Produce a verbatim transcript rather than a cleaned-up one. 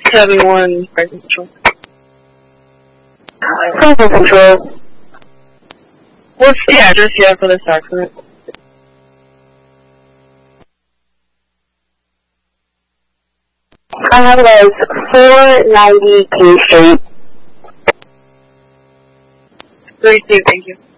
seven one, Pricing Control. Pricing Control. What's the address you have for this accident? I have it as four ninety King Street. Three two, thank you.